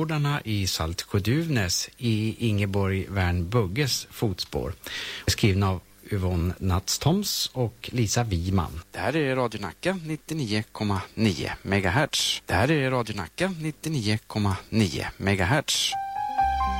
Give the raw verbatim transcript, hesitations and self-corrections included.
Djurgårdarna i Saltsjö-Duvnäs i Ingeborg Wernbugges fotspår. Skriven av Yvonne Natstoms och Lisa Wiman. Det här är Radio Nacka nittionio komma nio megahertz. Det här är Radio Nacka nittionio komma nio megahertz.